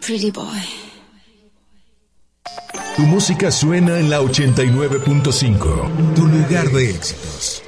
pretty boy. Tu música suena en la 89.5, tu lugar de éxitos.